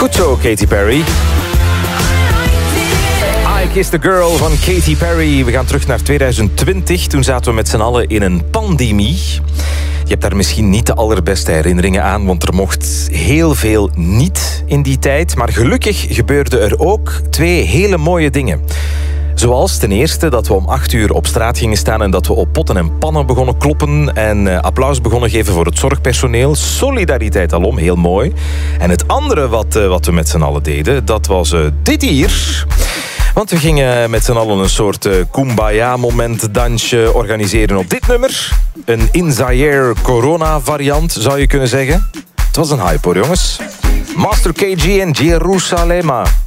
Goed zo, Katy Perry. I Kissed a Girl van Katy Perry. We gaan terug naar 2020. Toen zaten we met z'n allen in een pandemie. Je hebt daar misschien niet de allerbeste herinneringen aan, want er mocht heel veel niet in die tijd. Maar gelukkig gebeurden er ook 2 hele mooie dingen. Zoals ten eerste dat we om 8 uur op straat gingen staan en dat we op potten en pannen begonnen kloppen en applaus begonnen geven voor het zorgpersoneel. Solidariteit alom, heel mooi. En het andere wat we met z'n allen deden, dat was dit hier. Want we gingen met z'n allen een soort Kumbaya-moment dansje organiseren op dit nummer. Een In Zaire corona-variant, zou je kunnen zeggen. Het was een hype hoor, jongens. Master KG en Jerusalema.